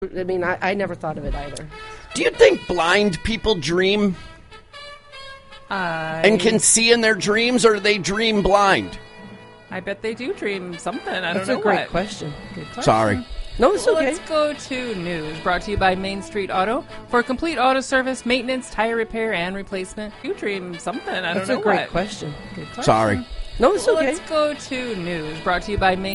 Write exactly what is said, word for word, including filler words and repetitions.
I mean, I, I never thought of it either. Do you think blind people dream I, and can see in their dreams, or do they dream blind? I bet they do dream something. I That's don't know a great what. question. Good question. Sorry. No, it's okay. Let's go to news, brought to you by Main Street Auto. For complete auto service, maintenance, tire repair, and replacement. You dream something. I That's don't know a great what. question. Good question. Sorry. No, it's okay. Let's go to news, brought to you by Main